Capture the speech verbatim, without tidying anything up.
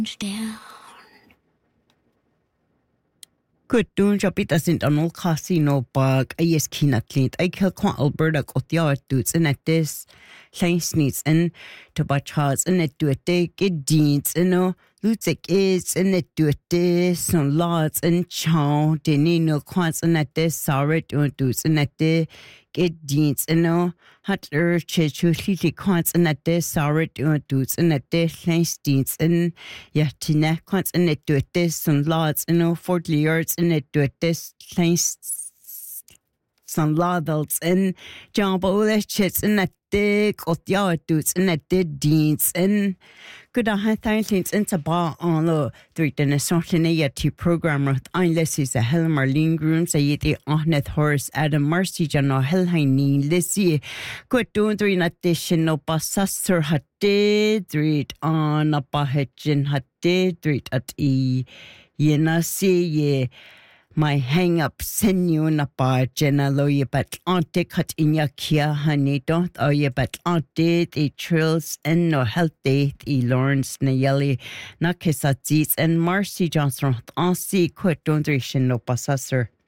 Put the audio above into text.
down. Kutun jabit asint anol casino bag a yes kinatlint I kill quan Alberta otia dudes in at this Saints needs and to bachas and it do it take it deeds and no lutek is and it do it this some lots and chow denino quants and at this sorry dudes and at the get deeds and no hat er chechu lili quants and at this sorry dudes and at this Saints deeds and yatina quants and it do it this some lots and no forty yards and it do it this Saints some ladles and jumbo chits and at the got dudes and at the deeds and good I had things into bar on the three dinner sorting a T program with unless is a hell Marlene grooms a yeti Ahnet Horace Adam Mercy Jano Helhaini Lissy good doing three in addition no passaster had did three on a bahedgin had did three at e yena see ye my hang up send you na pa jenalo ye but ante cut in ya kia honey don't oh ye but ante the trills and no healthy e Lawrence na yelly na kisatits and Marcy Johnson on see quit don't no passer